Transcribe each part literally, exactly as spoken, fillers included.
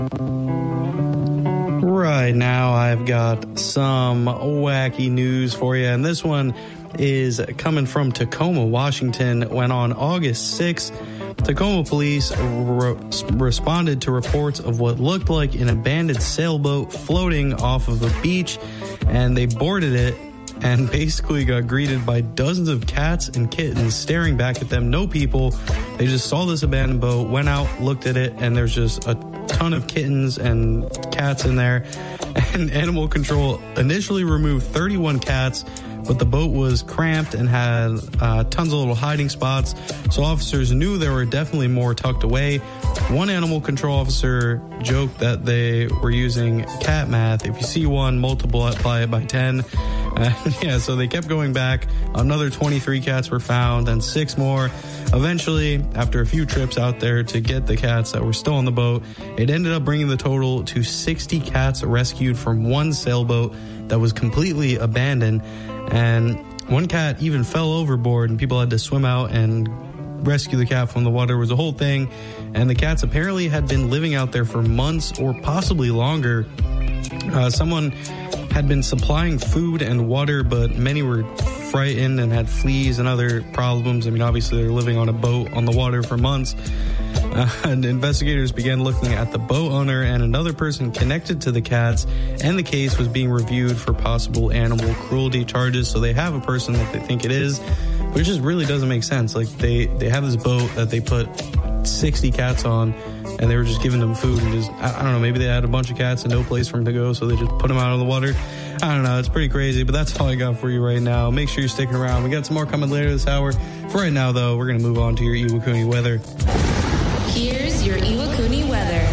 Right now, I've got some wacky news for you, and this one is coming from Tacoma, Washington, when on August sixth, Tacoma police re- responded to reports of what looked like an abandoned sailboat floating off of a beach, and they boarded it and basically got greeted by dozens of cats and kittens staring back at them. No people. They just saw this abandoned boat, went out, looked at it, and there's just a ton of kittens and cats in there. And animal control initially removed thirty-one cats, but the boat was cramped and had uh, tons of little hiding spots, so officers knew there were definitely more tucked away. One animal control officer joked that they were using cat math. If you see one, multiply it by ten. Uh, yeah, so they kept going back. Another twenty-three cats were found, and six more. Eventually, after a few trips out there to get the cats that were still on the boat, it ended up bringing the total to sixty cats rescued from one sailboat that was completely abandoned. And one cat even fell overboard, and people had to swim out and rescue the cat from the water. It was a whole thing. And the cats apparently had been living out there for months or possibly longer. Uh, someone had been supplying food and water, but many were frightened and had fleas and other problems. I mean, obviously they're living on a boat on the water for months. Uh, and investigators began looking at the boat owner and another person connected to the cats, and the case was being reviewed for possible animal cruelty charges. So they have a person that they think it is, but it just really doesn't make sense. Like, they, they have this boat that they put sixty cats on, and they were just giving them food and just, I, I don't know, maybe they had a bunch of cats and no place for them to go, so they just put them out of the water. I don't know, it's pretty crazy, but that's all I got for you right now. Make sure you're sticking around. We got some more coming later this hour. For right now, though, we're going to move on to your Iwakuni weather. Here's your Iwakuni weather.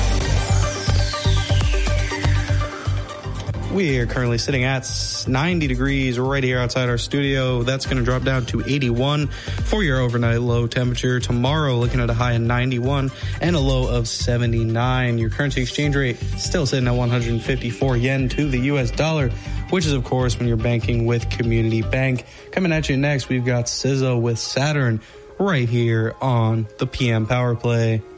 We are currently sitting at ninety degrees right here outside our studio. That's going to drop down to eighty-one for your overnight low temperature. Tomorrow, looking at a high of ninety-one and a low of seventy-nine. Your currency exchange rate still sitting at one hundred fifty-four yen to the U S dollar, which is, of course, when you're banking with Community Bank. Coming at you next, we've got S Z A with Saturn right here on the P M Power Play.